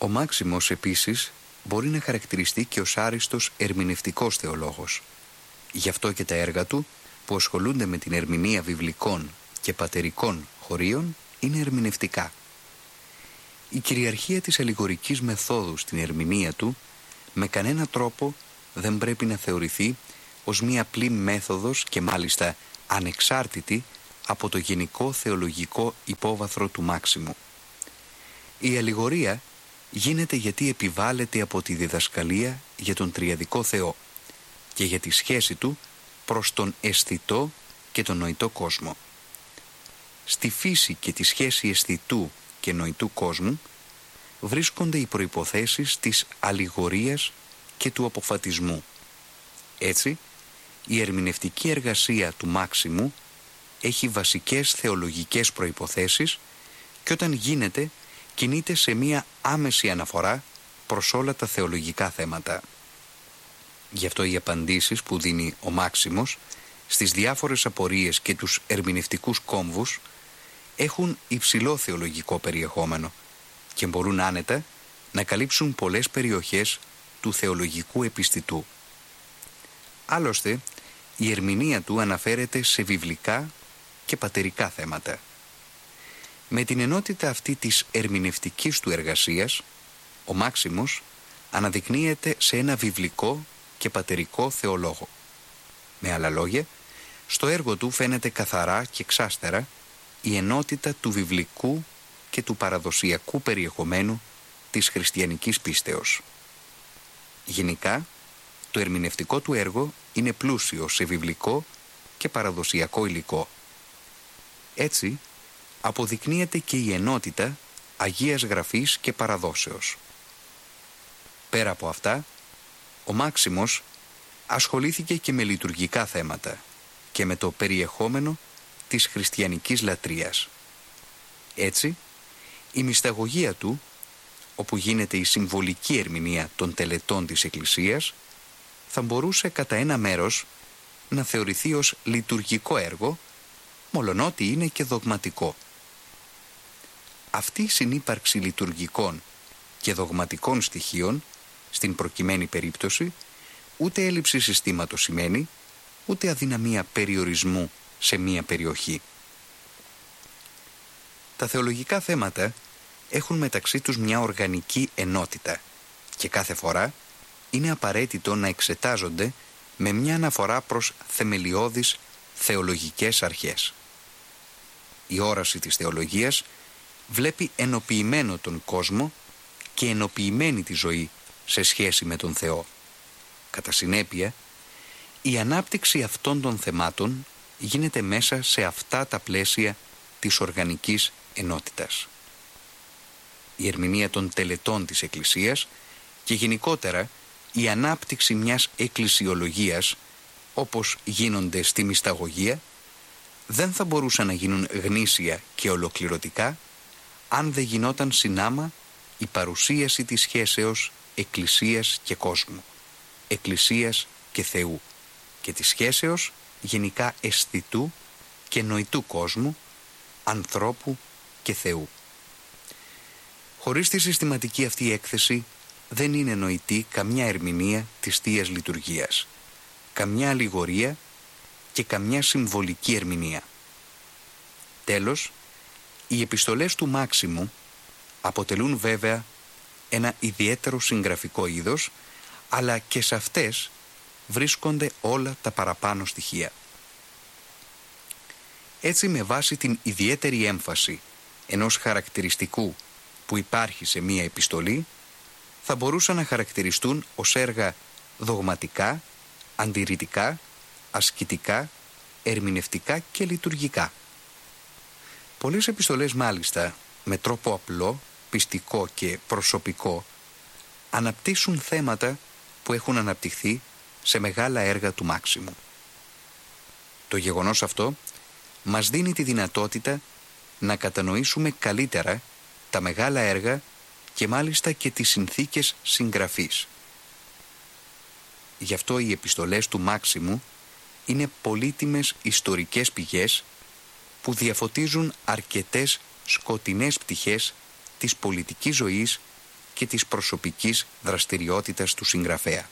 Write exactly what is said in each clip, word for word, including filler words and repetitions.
Ο Μάξιμος επίσης μπορεί να χαρακτηριστεί και ως άριστος ερμηνευτικός θεολόγος. Γι' αυτό και τα έργα του που ασχολούνται με την ερμηνεία βιβλικών και πατερικών χωρίων είναι ερμηνευτικά. Η κυριαρχία της αλληγορικής μεθόδου στην ερμηνεία του με κανένα τρόπο δεν πρέπει να θεωρηθεί ως μία απλή μέθοδος και μάλιστα ανεξάρτητη από το γενικό θεολογικό υπόβαθρο του Μάξιμου. Η αλληγορία γίνεται γιατί επιβάλλεται από τη διδασκαλία για τον τριαδικό Θεό και για τη σχέση του προς τον αισθητό και τον νοητό κόσμο. Στη φύση και τη σχέση αισθητού και νοητού κόσμου βρίσκονται οι προϋποθέσεις της αλληγορίας και του αποφατισμού. Έτσι, η ερμηνευτική εργασία του Μάξιμου έχει βασικές θεολογικές προϋποθέσεις και όταν γίνεται κινείται σε μία άμεση αναφορά προς όλα τα θεολογικά θέματα. Γι' αυτό οι απαντήσεις που δίνει ο Μάξιμος στις διάφορες απορίες και τους ερμηνευτικούς κόμβους έχουν υψηλό θεολογικό περιεχόμενο και μπορούν άνετα να καλύψουν πολλές περιοχές του θεολογικού επιστητού. Άλλωστε, η ερμηνεία του αναφέρεται σε βιβλικά και πατερικά θέματα. Με την ενότητα αυτή της ερμηνευτικής του εργασίας, ο Μάξιμος αναδεικνύεται σε ένα βιβλικό και πατερικό θεολόγο. Με άλλα λόγια, στο έργο του φαίνεται καθαρά και εξάστερα η ενότητα του βιβλικού και του παραδοσιακού περιεχομένου της χριστιανικής πίστεως. Γενικά, το ερμηνευτικό του έργο είναι πλούσιο σε βιβλικό και παραδοσιακό υλικό. Έτσι, αποδεικνύεται και η ενότητα Αγίας Γραφής και παραδόσεως. Πέρα από αυτά, ο Μάξιμος ασχολήθηκε και με λειτουργικά θέματα και με το περιεχόμενο της χριστιανικής λατρείας. Έτσι, η μυσταγωγία του, όπου γίνεται η συμβολική ερμηνεία των τελετών της Εκκλησίας, θα μπορούσε κατά ένα μέρος να θεωρηθεί ως λειτουργικό έργο, μολονότι είναι και δογματικό. Αυτή η συνύπαρξη λειτουργικών και δογματικών στοιχείων, στην προκειμένη περίπτωση, ούτε έλλειψη συστήματος σημαίνει, ούτε αδυναμία περιορισμού σε μία περιοχή. Τα θεολογικά θέματα έχουν μεταξύ τους μια οργανική ενότητα και κάθε φορά είναι απαραίτητο να εξετάζονται με μια αναφορά προς θεμελιώδεις θεολογικές αρχές. Η όραση της θεολογίας βλέπει ενοποιημένο τον κόσμο και ενοποιημένη τη ζωή σε σχέση με τον Θεό. Κατά συνέπεια, η ανάπτυξη αυτών των θεμάτων γίνεται μέσα σε αυτά τα πλαίσια της οργανικής ενότητας. Η ερμηνεία των τελετών της Εκκλησίας και γενικότερα η ανάπτυξη μιας εκκλησιολογίας, όπως γίνονται στη μυσταγωγία, δεν θα μπορούσαν να γίνουν γνήσια και ολοκληρωτικά αν δεν γινόταν συνάμα η παρουσίαση της σχέσεως Εκκλησίας και κόσμου, Εκκλησίας και Θεού και της σχέσεως γενικά αισθητού και νοητού κόσμου, ανθρώπου και Θεού. Χωρίς τη συστηματική αυτή έκθεση δεν είναι νοητή καμιά ερμηνεία της Θείας Λειτουργίας, καμιά αλληγορία και καμιά συμβολική ερμηνεία. Τέλος, οι επιστολές του Μάξιμου αποτελούν βέβαια ένα ιδιαίτερο συγγραφικό είδος, αλλά και σε αυτές βρίσκονται όλα τα παραπάνω στοιχεία. Έτσι, με βάση την ιδιαίτερη έμφαση ενός χαρακτηριστικού που υπάρχει σε μία επιστολή, θα μπορούσαν να χαρακτηριστούν ως έργα δογματικά, αντιρρητικά, ασκητικά, ερμηνευτικά και λειτουργικά. Πολλές επιστολές μάλιστα, με τρόπο απλό, πιστικό και προσωπικό, αναπτύσσουν θέματα που έχουν αναπτυχθεί σε μεγάλα έργα του Μάξιμου. Το γεγονός αυτό μας δίνει τη δυνατότητα να κατανοήσουμε καλύτερα τα μεγάλα έργα και μάλιστα και τις συνθήκες συγγραφής. Γι' αυτό οι επιστολές του Μάξιμου είναι πολύτιμες ιστορικές πηγές που διαφωτίζουν αρκετές σκοτεινές πτυχές της πολιτικής ζωής και της προσωπικής δραστηριότητας του συγγραφέα.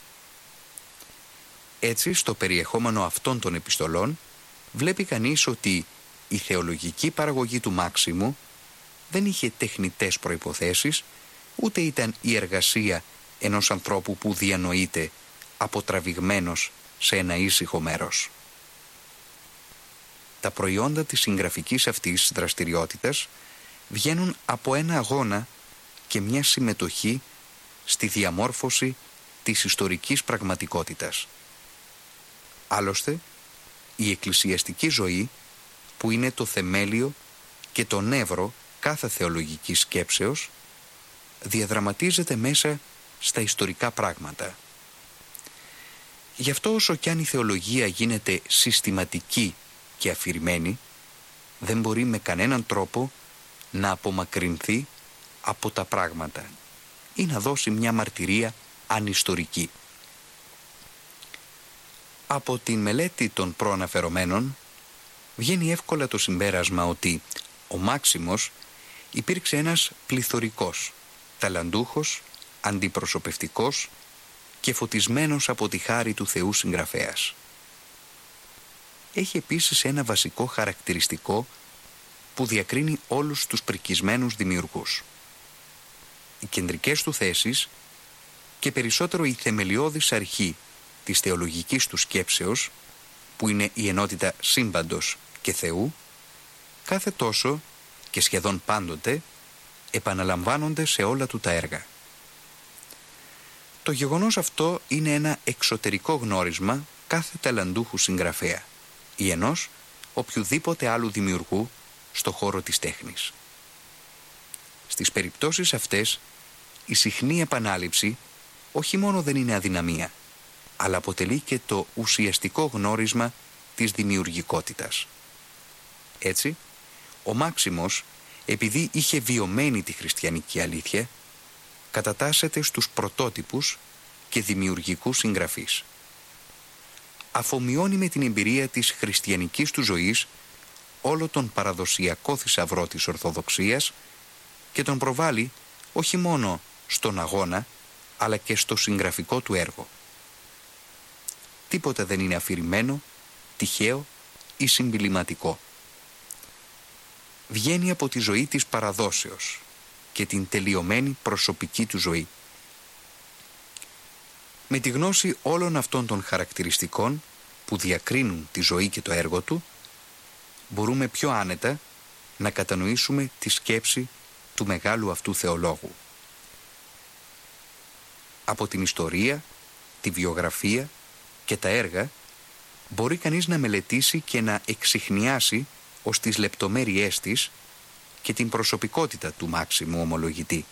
Έτσι, στο περιεχόμενο αυτών των επιστολών βλέπει κανείς ότι η θεολογική παραγωγή του Μάξιμου δεν είχε τεχνητές προϋποθέσεις, ούτε ήταν η εργασία ενός ανθρώπου που διανοείται αποτραβηγμένος σε ένα ήσυχο μέρος. Τα προϊόντα της συγγραφικής αυτής δραστηριότητας βγαίνουν από ένα αγώνα και μια συμμετοχή στη διαμόρφωση της ιστορικής πραγματικότητας. Άλλωστε, η εκκλησιαστική ζωή, που είναι το θεμέλιο και το νεύρο κάθε θεολογικής σκέψεως, διαδραματίζεται μέσα στα ιστορικά πράγματα. Γι' αυτό, όσο κι αν η θεολογία γίνεται συστηματική και αφηρημένη, δεν μπορεί με κανέναν τρόπο να απομακρυνθεί από τα πράγματα ή να δώσει μια μαρτυρία ανιστορική. Από την μελέτη των προαναφερομένων βγαίνει εύκολα το συμπέρασμα ότι ο Μάξιμος υπήρξε ένας πληθωρικός, ταλαντούχος, αντιπροσωπευτικός και φωτισμένος από τη χάρη του Θεού συγγραφέας. Έχει επίσης ένα βασικό χαρακτηριστικό που διακρίνει όλους τους πρικισμένους δημιουργούς. Οι κεντρικές του θέσεις και περισσότερο η θεμελιώδης αρχή της θεολογικής του σκέψεως, που είναι η ενότητα σύμπαντος και Θεού, κάθε τόσο και σχεδόν πάντοτε επαναλαμβάνονται σε όλα του τα έργα. Το γεγονός αυτό είναι ένα εξωτερικό γνώρισμα κάθε ταλαντούχου συγγραφέα ή ενός οποιουδήποτε άλλου δημιουργού στο χώρο της τέχνης. Στις περιπτώσεις αυτές, η συχνή επανάληψη όχι μόνο δεν είναι αδυναμία, αλλά αποτελεί και το ουσιαστικό γνώρισμα της δημιουργικότητας. Έτσι, ο Μάξιμος, επειδή είχε βιωμένη τη χριστιανική αλήθεια, κατατάσσεται στους πρωτότυπους και δημιουργικούς συγγραφείς. Αφομοιώνει με την εμπειρία της χριστιανικής του ζωής όλο τον παραδοσιακό θησαυρό της Ορθοδοξίας και τον προβάλλει όχι μόνο στον αγώνα, αλλά και στο συγγραφικό του έργο. Τίποτα δεν είναι αφηρημένο, τυχαίο ή συμπιληματικό. Βγαίνει από τη ζωή της παραδόσεως και την τελειωμένη προσωπική του ζωή. Με τη γνώση όλων αυτών των χαρακτηριστικών που διακρίνουν τη ζωή και το έργο του, μπορούμε πιο άνετα να κατανοήσουμε τη σκέψη του μεγάλου αυτού θεολόγου. Από την ιστορία, τη βιογραφία και τα έργα μπορεί κανείς να μελετήσει και να εξιχνιάσει ως τις λεπτομέρειές της και την προσωπικότητα του Μάξιμου ομολογητή.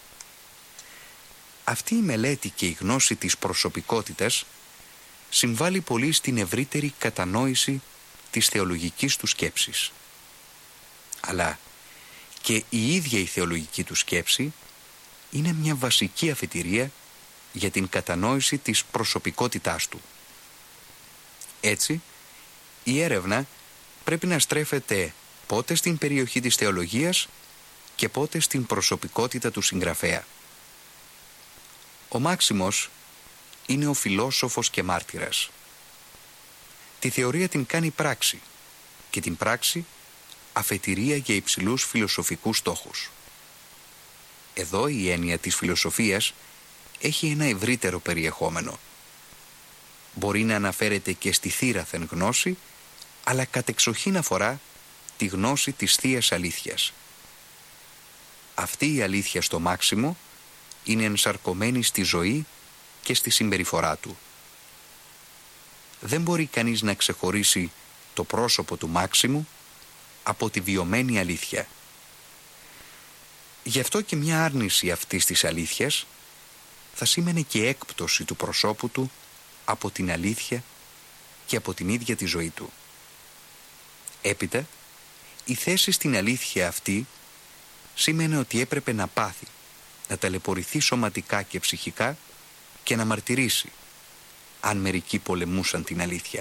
Αυτή η μελέτη και η γνώση της προσωπικότητας συμβάλλει πολύ στην ευρύτερη κατανόηση της θεολογικής του σκέψης. Αλλά και η ίδια η θεολογική του σκέψη είναι μια βασική αφετηρία για την κατανόηση της προσωπικότητάς του. Έτσι, η έρευνα πρέπει να στρέφεται πότε στην περιοχή της θεολογίας και πότε στην προσωπικότητα του συγγραφέα. Ο Μάξιμος είναι ο φιλόσοφος και μάρτυρας. Τη θεωρία την κάνει πράξη και την πράξη αφετηρία για υψηλούς φιλοσοφικούς στόχους. Εδώ η έννοια της φιλοσοφίας έχει ένα ευρύτερο περιεχόμενο. Μπορεί να αναφέρεται και στη θύραθεν γνώση, αλλά κατεξοχήν αφορά τη γνώση της Θείας Αλήθειας. Αυτή η αλήθεια στο Μάξιμο είναι ενσαρκωμένη στη ζωή και στη συμπεριφορά του. Δεν μπορεί κανείς να ξεχωρίσει το πρόσωπο του Μάξιμου από τη βιωμένη αλήθεια. Γι' αυτό και μια άρνηση αυτής της αλήθειας θα σήμαινε και έκπτωση του προσώπου του από την αλήθεια και από την ίδια τη ζωή του. Έπειτα, η θέση στην αλήθεια αυτή σήμαινε ότι έπρεπε να πάθει, να ταλαιπωρηθεί σωματικά και ψυχικά και να μαρτυρήσει, αν μερικοί πολεμούσαν την αλήθεια.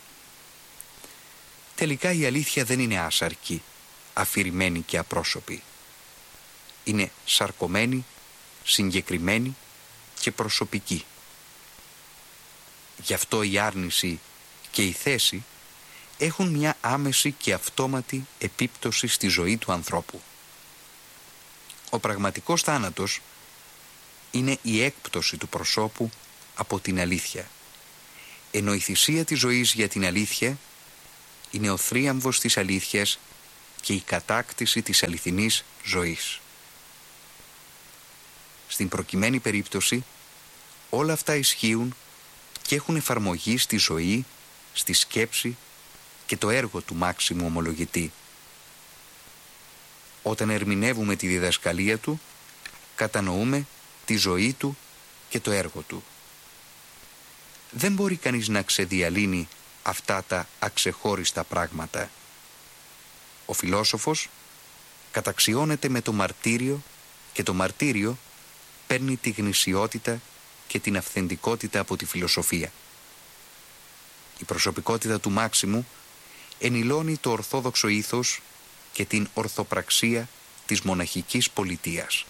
Τελικά η αλήθεια δεν είναι άσαρκη, αφηρημένη και απρόσωπη. Είναι σαρκωμένη συγκεκριμένη και προσωπική. Γι' αυτό η άρνηση και η θέση έχουν μια άμεση και αυτόματη επίπτωση στη ζωή του ανθρώπου. Ο πραγματικός θάνατος είναι η έκπτωση του προσώπου από την αλήθεια, ενώ η θυσία της ζωής για την αλήθεια είναι ο θρίαμβος της αλήθειας και η κατάκτηση της αληθινής ζωής. Στην προκειμένη περίπτωση όλα αυτά ισχύουν και έχουν εφαρμογή στη ζωή, στη σκέψη και το έργο του μάξιμου ομολογητή. Όταν ερμηνεύουμε τη διδασκαλία του, κατανοούμε τη ζωή του και το έργο του. Δεν μπορεί κανείς να ξεδιαλύνει αυτά τα αξεχώριστα πράγματα. Ο φιλόσοφος καταξιώνεται με το μαρτύριο και το μαρτύριο παίρνει τη γνησιότητα και την αυθεντικότητα από τη φιλοσοφία. Η προσωπικότητα του Μάξιμου ενηλώνει το ορθόδοξο ήθος και την ορθοπραξία της μοναχικής πολιτείας.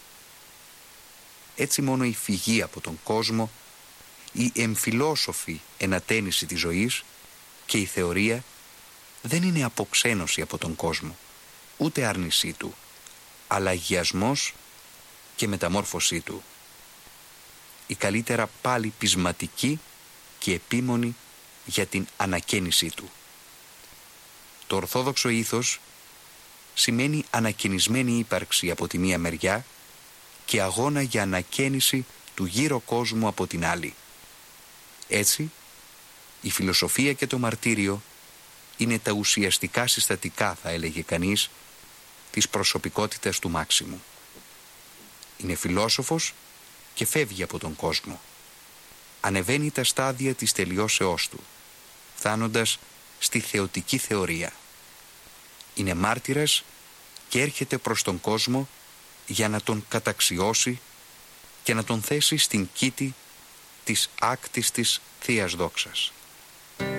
Έτσι μόνο η φυγή από τον κόσμο, η εμφιλόσοφη ενατένιση της ζωής και η θεωρία δεν είναι αποξένωση από τον κόσμο, ούτε άρνησή του, αλλά αγιασμός και μεταμόρφωσή του. Η καλύτερα πάλι πεισματική και επίμονη για την ανακαίνισή του. Το ορθόδοξο ήθος σημαίνει ανακαινισμένη ύπαρξη από τη μία μεριά και αγώνα για ανακαίνιση του γύρω κόσμου από την άλλη. Έτσι, η φιλοσοφία και το μαρτύριο είναι τα ουσιαστικά συστατικά, θα έλεγε κανείς, της προσωπικότητας του Μάξιμου. Είναι φιλόσοφος και φεύγει από τον κόσμο. Ανεβαίνει τα στάδια της τελειώσεώς του, φτάνοντας στη θεωτική θεωρία. Είναι μάρτυρας και έρχεται προς τον κόσμο για να τον καταξιώσει και να τον θέσει στην κήτη της άκτιστης Θείας Δόξας.